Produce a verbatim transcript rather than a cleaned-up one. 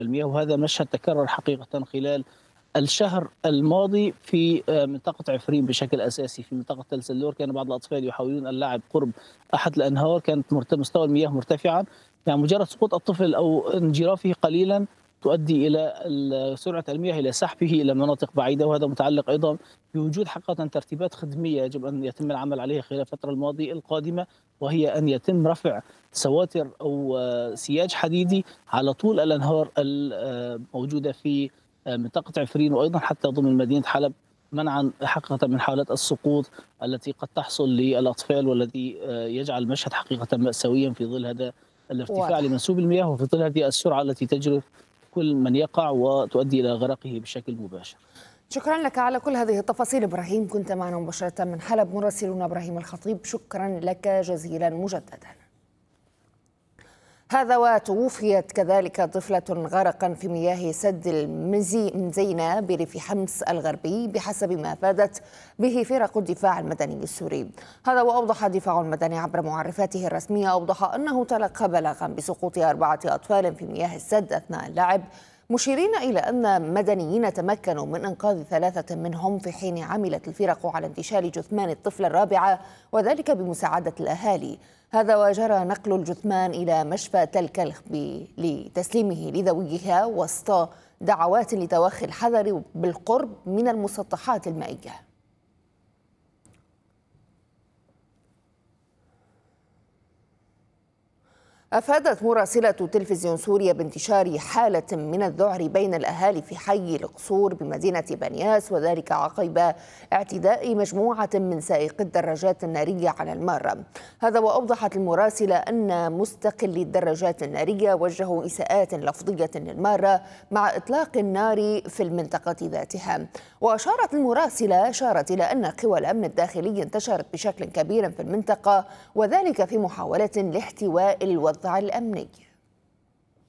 المياه، وهذا مشهد تكرر حقيقة خلال الشهر الماضي في آه، منطقة عفرين بشكل أساسي. في منطقة تل سلور كان بعض الأطفال يحاولون اللعب قرب أحد الأنهار، كانت مرت- مستوى المياه مرتفعا، يعني مجرد سقوط الطفل أو انجرافه قليلا تؤدي إلى ال- سرعة المياه إلى سحبه إلى مناطق بعيدة، وهذا متعلق أيضا بوجود حقيقة ترتيبات خدمية يجب أن يتم العمل عليها خلال الفترة الماضية القادمة، وهي أن يتم رفع سواتر أو آه، سياج حديدي على طول الأنهار الموجودة في آه، منطقة عفرين، وأيضا حتى ضمن مدينة حلب، منعا حقيقة من حالات السقوط التي قد تحصل للأطفال، والذي آه، يجعل المشهد حقيقة مأساويا في ظل هذا الارتفاع واضح. لمنسوب المياه، وفي ظل هذه السرعة التي تجري كل من يقع وتؤدي إلى غرقه بشكل مباشر. شكرا لك على كل هذه التفاصيل إبراهيم، كنت معنا مباشرة من حلب مراسلنا إبراهيم الخطيب، شكرا لك جزيلا مجددا. هذا وتوفيت كذلك طفلة غرقا في مياه سد المزينة بريف حمص الغربي بحسب ما أفادت به فرق الدفاع المدني السوري. هذا وأوضح الدفاع المدني عبر معرفاته الرسمية، أوضح أنه تلقى بلاغا بسقوط أربعة أطفال في مياه السد أثناء اللعب، مشيرين إلى أن مدنيين تمكنوا من إنقاذ ثلاثة منهم في حين عملت الفرق على انتشال جثمان الطفلة الرابعة، وذلك بمساعدة الأهالي. هذا وجرى نقل الجثمان إلى مشفى تل كلخ لتسليمه لذويها وسط دعوات لتوخي الحذر بالقرب من المسطحات المائية. أفادت مراسلة تلفزيون سوريا بانتشار حالة من الذعر بين الأهالي في حي القصور بمدينة بنياس، وذلك عقب اعتداء مجموعة من سائقي الدراجات النارية على المارة. هذا وأوضحت المراسلة أن مستقلي الدراجات النارية وجهوا إساءات لفظية للمارة مع إطلاق النار في المنطقة ذاتها. وأشارت المراسلة أشارت إلى أن قوى الأمن الداخلي انتشرت بشكل كبير في المنطقة، وذلك في محاولة لاحتواء الوضع الأمني.